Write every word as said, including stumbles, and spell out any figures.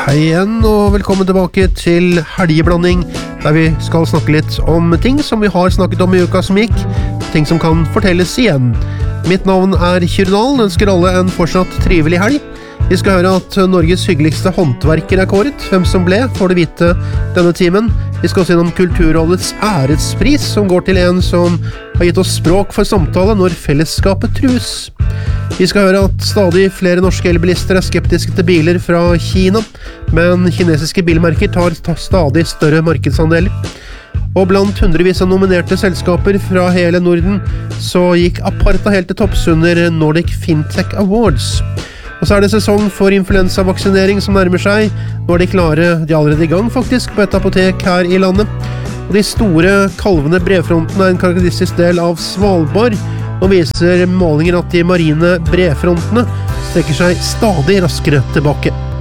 Hei igjen, og velkommen tilbake til Helgeblanding, der vi skal snakke litt om ting som vi har snakket om i uka som gikk, ting som kan fortelles igjen. Mitt navn er Kyrdal, ønsker alle en fortsatt trivelig helg. Vi skal høre at Norges hyggeligste håndverker er kåret. Hvem som ble, får du vite denne timen. Vi skal også innom Kulturrådets ærespris, som går til en som har gitt oss språk for samtale når fellesskapet trues. Vi skal høre at stadig flere norske elbilister er skeptiske til biler fra Kina, men kinesiske bilmerker tar stadig større markedsandeler. Og blant hundrevis av nominerte selskaper fra hele Norden, så gikk Aparta helt til topps under Nordic Fintech Awards. Og så er det sesong for influensavaksinering som nærmer seg. Nå er de klare, de er allerede i gang faktisk, på et apotek her i landet. Og de store kalvende brevfrontene er en karakteristisk del av Svalbard. Nå viser målinger at de marine brevfrontene strekker seg stadig raskere tilbake.